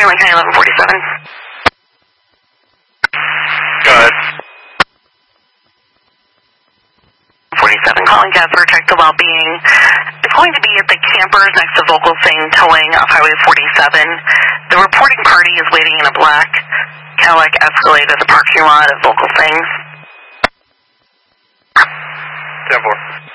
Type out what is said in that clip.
Orange County 1147. Go ahead. 47, calling Jasper, check the well-being. It's going to be at the campers next to Vocal Thing Towing off Highway 47. The reporting party is waiting in a black Cadillac Escalade at the parking lot of Vocal Things. 10-4.